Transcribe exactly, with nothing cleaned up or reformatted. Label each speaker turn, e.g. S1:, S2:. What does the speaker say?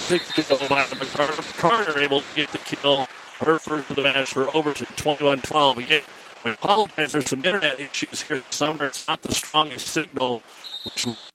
S1: six kill by McCarter. McCarter able to get the kill. Her first of the match for Overton, twenty-one twelve. Again, we apologize. There's some internet issues here this summer. It's not the strongest signal, which